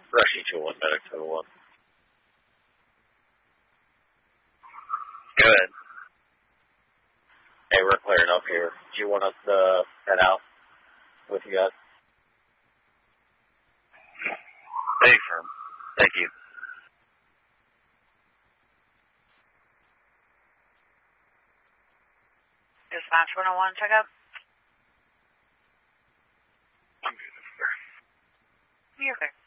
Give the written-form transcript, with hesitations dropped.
Rushing to 1 medic to 1. Good. Hey, we're clearing up here. Do you want us to head out with you guys? Stay firm. Thank you. Dispatch 101, check up. I'm good, sir. You're okay.